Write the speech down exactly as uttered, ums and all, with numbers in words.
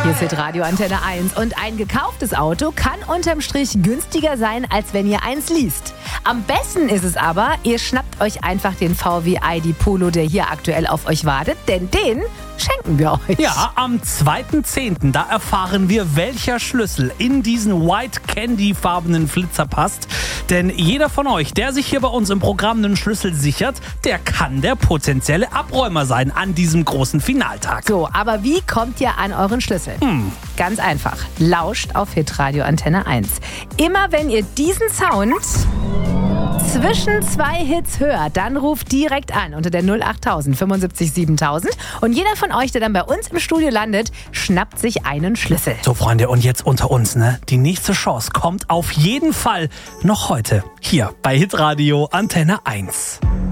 Hier ist Hitradio Antenne eins und ein gekauftes Auto kann unterm Strich günstiger sein, als wenn ihr eins least. Am besten ist es aber, ihr schnappt euch einfach den V W I D Polo, der hier aktuell auf euch wartet, denn den schenken wir euch. Ja, am zweiten zehnten da erfahren wir, welcher Schlüssel in diesen White Candy-farbenen Flitzer passt. Denn jeder von euch, der sich hier bei uns im Programm einen Schlüssel sichert, der kann der potenzielle Abräumer sein an diesem großen Finaltag. So, aber wie kommt ihr an euren Schlüssel? Hm. Ganz einfach. Lauscht auf Hitradio Antenne eins. Immer wenn ihr diesen Sound zwischen zwei Hits hört, dann ruft direkt an unter der null acht null null fünfundsiebzig siebentausend und jeder von euch, der dann bei uns im Studio landet, schnappt sich einen Schlüssel. So, Freunde, und jetzt unter uns, ne? Die nächste Chance kommt auf jeden Fall noch heute hier bei Hitradio Antenne eins.